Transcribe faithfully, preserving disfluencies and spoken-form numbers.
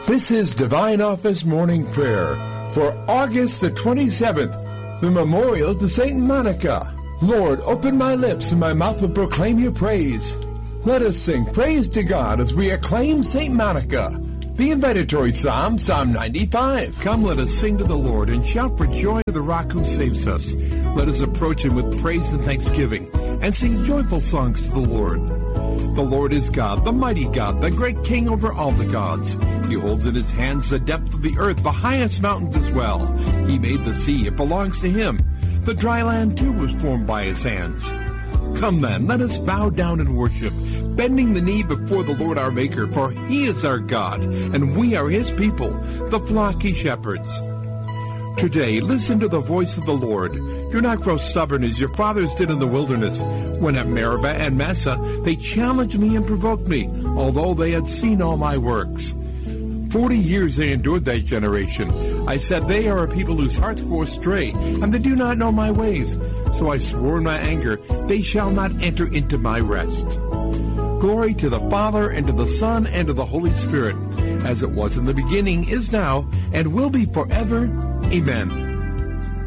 This is Divine Office Morning Prayer for August the twenty-seventh, the memorial to Saint Monica. Lord, open my lips and my mouth will proclaim your praise. Let us sing praise to God as we acclaim Saint Monica. The invitatory psalm, Psalm ninety-five. Come, let us sing to the Lord and shout for joy to the rock who saves us. Let us approach him with praise and thanksgiving and sing joyful songs to the Lord. The Lord is God, the mighty God, the great King over all the gods. He holds in his hands the depth of the earth, the highest mountains as well. He made the sea, it belongs to him. The dry land too was formed by his hands. Come then, let us bow down and worship, bending the knee before the Lord our Maker, for he is our God, and we are his people, the flock he shepherds. Today, listen to the voice of the Lord. Do not grow stubborn as your fathers did in the wilderness, when at Meribah and Massah they challenged me and provoked me, although they had seen all my works. Forty years they endured that generation. I said, they are a people whose hearts go astray, and they do not know my ways. So I swore in my anger, they shall not enter into my rest. Glory to the Father, and to the Son, and to the Holy Spirit, as it was in the beginning, is now, and will be forever. Amen.